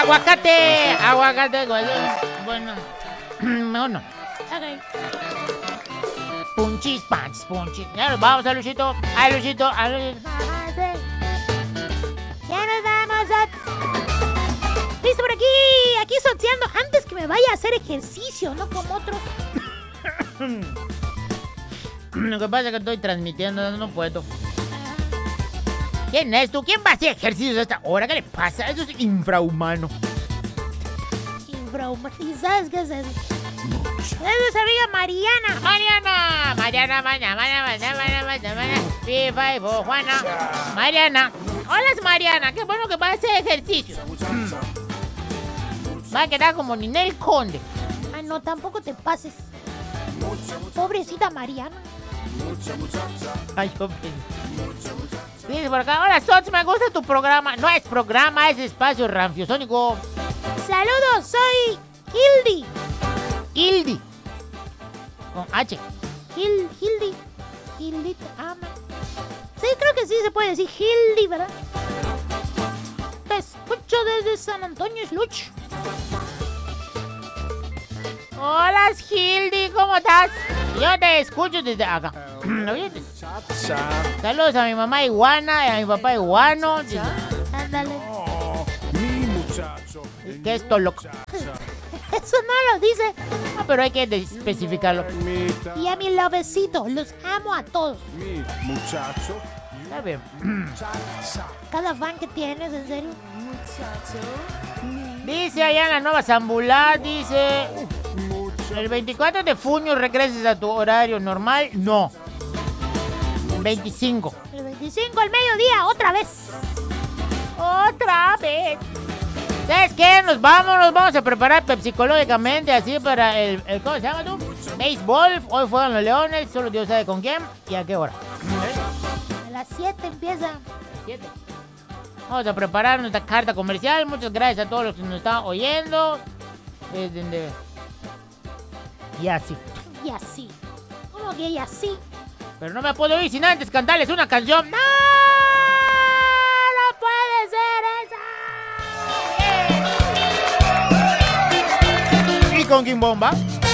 Aguacate. Bueno, mejor no. Ok. Punchis, punchis, punchis. Ya nos vamos a Luchito. A Luchito, a Luchito. Ya nos vamos. Listo por aquí. Aquí soteando. Antes que me vaya a hacer ejercicio, no como otros. Lo que pasa es que estoy transmitiendo, no puedo. ¿Quién es tú? ¿Quién va a hacer ejercicios a esta hora? ¿Qué le pasa? Eso es infrahumano. Infrahumano. ¿Y sabes qué es eso? Es nuestra amiga Mariana. Mariana. Viva y Juana. Mariana. Hola, Mariana. Qué bueno que va a hacer ejercicio. Va a quedar como Ninel Conde. Ay, no, tampoco te pases. Pobrecita Mariana. Ay, hombre. Dice por acá. Hola, Sots, me gusta tu programa. No es programa, es espacio ranfiosónico. Saludos, soy Hildy. Con H. Hildy te ama. Sí, creo que sí se puede decir Hildy, ¿verdad? Te escucho desde San Antonio, Sluch. Hola, Hildy, ¿cómo estás? Yo te escucho desde acá. ¿Oyes? Saludos a mi mamá iguana y a mi papá iguano. Ándale. Mi muchacho. ¿Qué es todo loco? Eso no lo dice. No, pero hay que especificarlo. Y a mi lovecito, los amo a todos. Mi muchacho. Está bien. Cada fan que tienes, en serio. Dice allá en la Nueva Zambulá, dice... ¿El 24 de junio regresas a tu horario normal? No. 25. El 25 al mediodía, otra vez. ¡Otra vez! ¿Sabes qué? Nos vamos a preparar psicológicamente así para el ¿cómo se llama tú? Béisbol. Hoy fueron los Leones, solo Dios sabe con quién y a qué hora. A las 7 empieza. 7. Vamos a preparar nuestra carta comercial. Muchas gracias a todos los que nos están oyendo. Y así. Y así. ¿Cómo que y así? Pero no me puedo ir sin antes cantarles una canción. ¡No! ¡No puede ser esa! Y con Kimbomba.